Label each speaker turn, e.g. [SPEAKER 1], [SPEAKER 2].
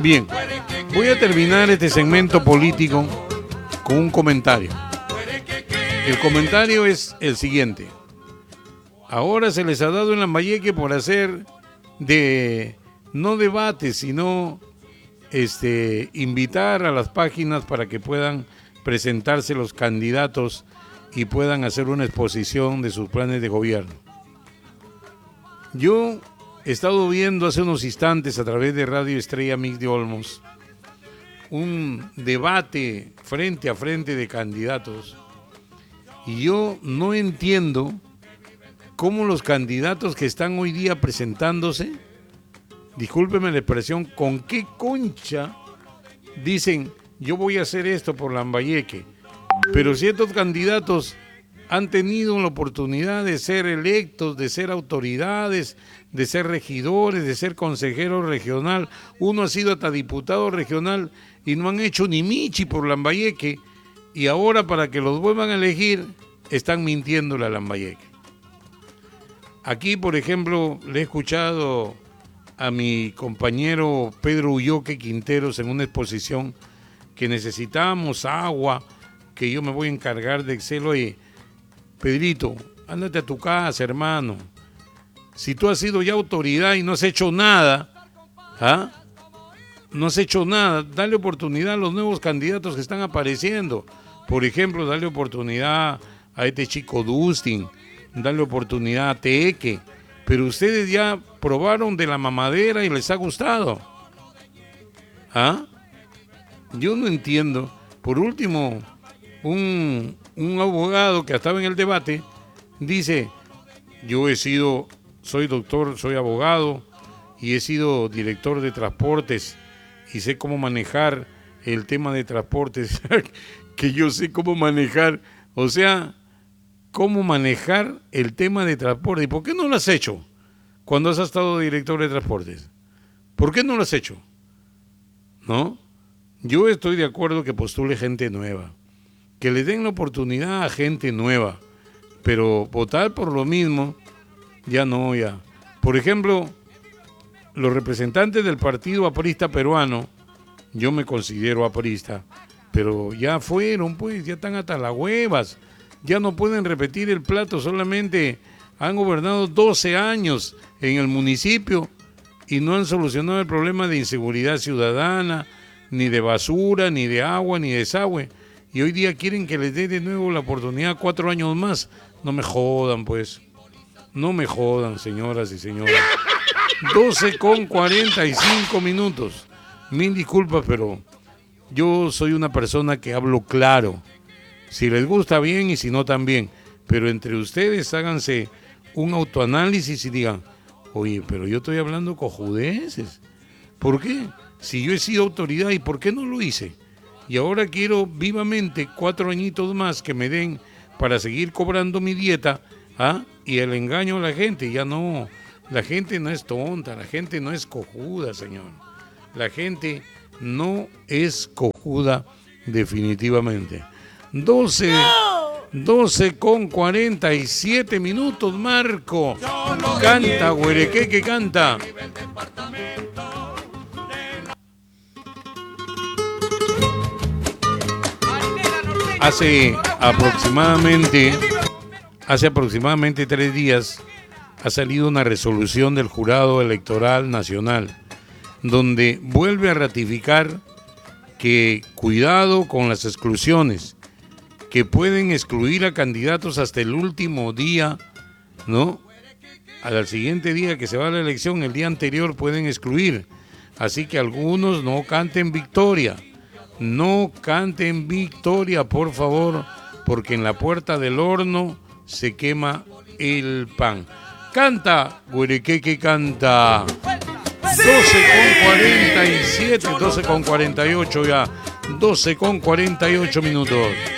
[SPEAKER 1] Bien, voy a terminar este segmento político con un comentario. El comentario es el siguiente. Ahora se les ha dado en Lambayeque por hacer no debates, sino invitar a las páginas para que puedan presentarse los candidatos y puedan hacer una exposición de sus planes de gobierno. Yo he estado viendo hace unos instantes a través de Radio Estrella Mix de Olmos un debate frente a frente de candidatos y yo no entiendo cómo los candidatos que están hoy día presentándose, discúlpeme la expresión, con qué concha dicen yo voy a hacer esto por Lambayeque, pero si estos candidatos han tenido la oportunidad de ser electos, de ser autoridades, de ser regidores, de ser consejero regional, uno ha sido hasta diputado regional y no han hecho ni michi por Lambayeque, y ahora para que los vuelvan a elegir están mintiéndole a Lambayeque. Aquí, por ejemplo, le he escuchado a mi compañero Pedro Ulloque Quinteros en una exposición que necesitábamos agua, que yo me voy a encargar de Excel. Oye, Pedrito, ándate a tu casa, hermano. Si tú has sido ya autoridad y no has hecho nada, no has hecho nada, dale oportunidad a los nuevos candidatos que están apareciendo. Por ejemplo, dale oportunidad a este chico Dustin, dale oportunidad a Teque. Pero ustedes ya probaron de la mamadera y les ha gustado. Yo no entiendo. Por último, un abogado que estaba en el debate dice, soy doctor, soy abogado y he sido director de transportes y sé cómo manejar el tema de transportes, que yo sé cómo manejar, o sea, cómo manejar el tema de transporte. ¿Y por qué no lo has hecho cuando has estado director de transportes? ¿Por qué no lo has hecho? ¿No? Yo estoy de acuerdo que postule gente nueva, que le den la oportunidad a gente nueva, pero votar por lo mismo, ya no. Por ejemplo, los representantes del partido aprista peruano, yo me considero aprista, pero ya fueron, pues, ya están hasta las huevas, ya no pueden repetir el plato, solamente han gobernado 12 años en el municipio y no han solucionado el problema de inseguridad ciudadana, ni de basura, ni de agua, ni de desagüe. Y hoy día quieren que les dé de nuevo la oportunidad 4 años más. No me jodan, pues. No me jodan, señoras y señores. 12:45. Mil disculpas, pero yo soy una persona que hablo claro. Si les gusta bien y si no también. Pero entre ustedes háganse un autoanálisis y digan, oye, pero yo estoy hablando cojudeces. ¿Por qué? Si yo he sido autoridad, ¿y por qué no lo hice? Y ahora quiero vivamente 4 añitos más que me den para seguir cobrando mi dieta, y el engaño a la gente. Ya no, la gente no es tonta, la gente no es cojuda, señor. La gente no es cojuda definitivamente. 12:47, Marco. Canta, güereque, que canta. Hace aproximadamente 3 días ha salido una resolución del Jurado Electoral Nacional donde vuelve a ratificar que cuidado con las exclusiones, que pueden excluir a candidatos hasta el último día, ¿no? Al siguiente día que se va a la elección, el día anterior pueden excluir. Así que algunos no canten victoria. No canten victoria, por favor, porque en la puerta del horno se quema el pan. Canta, güereque, canta. 12:47, 12:48 ya. 12:48.